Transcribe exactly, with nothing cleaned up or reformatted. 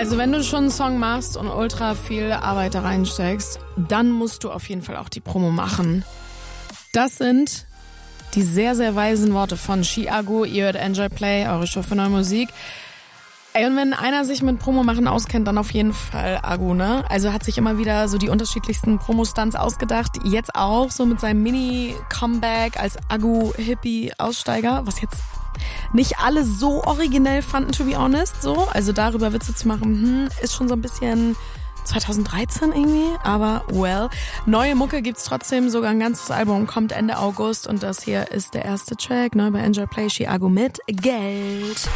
Also wenn du schon einen Song machst und ultra viel Arbeit da reinsteckst, dann musst du auf jeden Fall auch die Promo machen. Das sind die sehr, sehr weisen Worte von Chiago. Ihr hört Enjoy Play, eure Show für neue Musik. Ey, und wenn einer sich mit Promo machen auskennt, dann auf jeden Fall Agu, ne? Also hat sich immer wieder so die unterschiedlichsten Promo-Stunts ausgedacht. Jetzt auch so mit seinem Mini-Comeback als Agu-Hippie-Aussteiger, was jetzt nicht alle so originell fanden, to be honest, so. Also darüber Witze zu machen, hm, ist schon so ein bisschen zwanzig dreizehn irgendwie, aber well. Neue Mucke gibt's trotzdem, sogar ein ganzes Album kommt Ende August und das hier ist der erste Track, neu bei Enjoy Play, Chiago mit Geld.